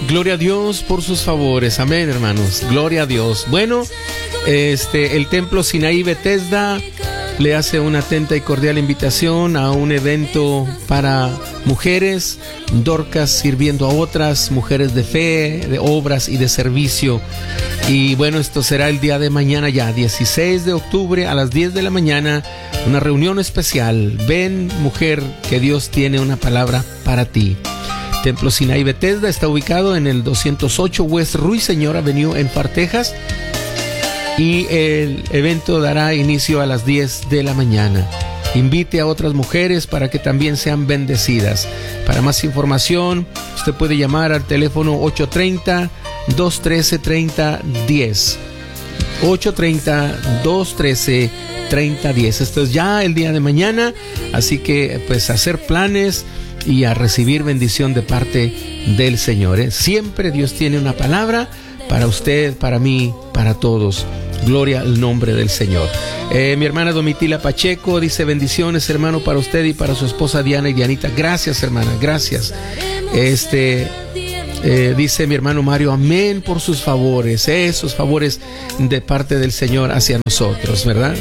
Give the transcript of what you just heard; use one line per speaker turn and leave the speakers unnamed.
Gloria a Dios por sus favores. Amén, hermanos. Gloria a Dios. Bueno, el templo Sinaí Bethesda le hace una atenta y cordial invitación a un evento para mujeres, Dorcas sirviendo a otras, mujeres de fe, de obras y de servicio. Y bueno, esto será el día de mañana ya, 16 de octubre a las 10 de la mañana, una reunión especial. Ven, mujer, que Dios tiene una palabra para ti. Templo Sinaí Bethesda está ubicado en el 208 West Ruiseñor Avenue en Pharr, Texas. Y el evento dará inicio a las 10 de la mañana. Invite a otras mujeres para que también sean bendecidas. Para más información, usted puede llamar al teléfono 830-213-3010. 830-213-3010. Esto es ya el día de mañana, así que pues hacer planes y a recibir bendición de parte del Señor. Siempre Dios tiene una palabra para usted, para mí, para todos. Gloria al nombre del Señor. Mi hermana Domitila Pacheco dice: bendiciones, hermano, para usted y para su esposa Diana y Dianita. Gracias, hermana, gracias. Dice mi hermano Mario: amén por sus favores, esos favores de parte del Señor hacia nosotros, ¿verdad?